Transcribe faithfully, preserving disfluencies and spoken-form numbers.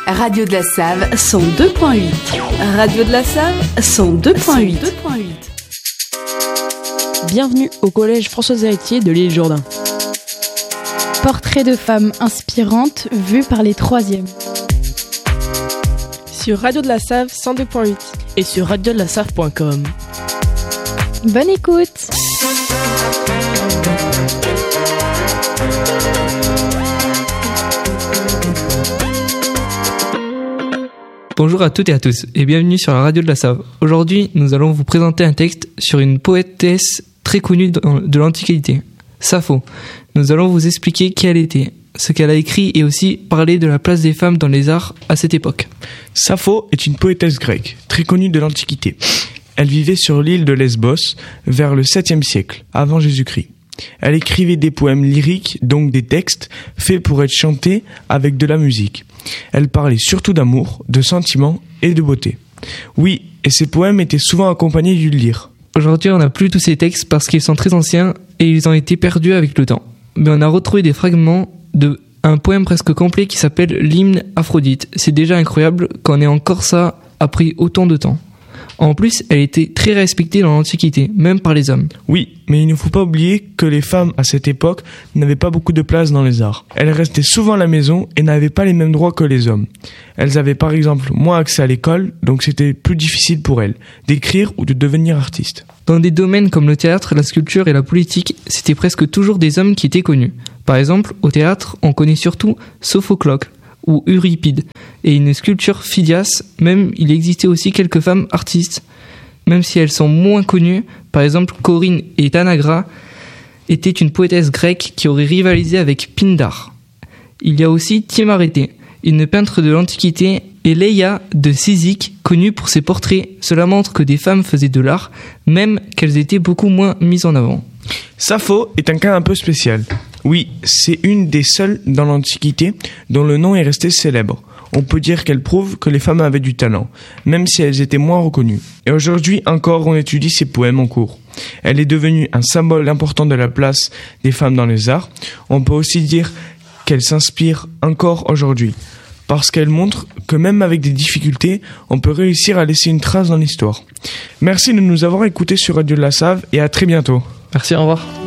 Radio de la Save, cent deux point huit. Radio de la Save, cent deux point huit. Bienvenue au collège Françoise Héritier de l'île Jourdain. Portrait de femmes inspirantes vues par les troisièmes. Sur Radio de la Save cent deux point huit et sur radio de la save point com. Bonne écoute. Bonjour à toutes et à tous et bienvenue sur la radio de la Save. Aujourd'hui, nous allons vous présenter un texte sur une poétesse très connue de l'Antiquité, Sappho. Nous allons vous expliquer qui elle était, ce qu'elle a écrit et aussi parler de la place des femmes dans les arts à cette époque. Sappho est une poétesse grecque, très connue de l'Antiquité. Elle vivait sur l'île de Lesbos vers le septième siècle, avant Jésus-Christ. Elle écrivait des poèmes lyriques, donc des textes, faits pour être chantés avec de la musique. Elle parlait surtout d'amour, de sentiments et de beauté. Oui, et ses poèmes étaient souvent accompagnés du lyre. Aujourd'hui, on n'a plus tous ces textes parce qu'ils sont très anciens et ils ont été perdus avec le temps. Mais on a retrouvé des fragments de un poème presque complet qui s'appelle l'hymne Aphrodite. C'est déjà incroyable qu'on ait encore ça après autant de temps. En plus, elle était très respectée dans l'Antiquité, même par les hommes. Oui, mais il ne faut pas oublier que les femmes, à cette époque, n'avaient pas beaucoup de place dans les arts. Elles restaient souvent à la maison et n'avaient pas les mêmes droits que les hommes. Elles avaient par exemple moins accès à l'école, donc c'était plus difficile pour elles d'écrire ou de devenir artistes. Dans des domaines comme le théâtre, la sculpture et la politique, c'était presque toujours des hommes qui étaient connus. Par exemple, au théâtre, on connaît surtout Sophocles ou Euripide, et une sculpture Phidias, même il existait aussi quelques femmes artistes, même si elles sont moins connues. Par exemple, Corinne et Tanagra étaient une poétesse grecque qui aurait rivalisé avec Pindare. Il y a aussi Timarete, une peintre de l'Antiquité, et Leia de Cyzique, connue pour ses portraits. Cela montre que des femmes faisaient de l'art, même qu'elles étaient beaucoup moins mises en avant. Sappho est un cas un peu spécial. Oui, c'est une des seules dans l'Antiquité dont le nom est resté célèbre. On peut dire qu'elle prouve que les femmes avaient du talent, même si elles étaient moins reconnues. Et aujourd'hui encore, on étudie ses poèmes en cours. Elle est devenue un symbole important de la place des femmes dans les arts. On peut aussi dire qu'elle s'inspire encore aujourd'hui, parce qu'elle montre que même avec des difficultés, on peut réussir à laisser une trace dans l'histoire. Merci de nous avoir écoutés sur Radio de la Save et à très bientôt. Merci, au revoir.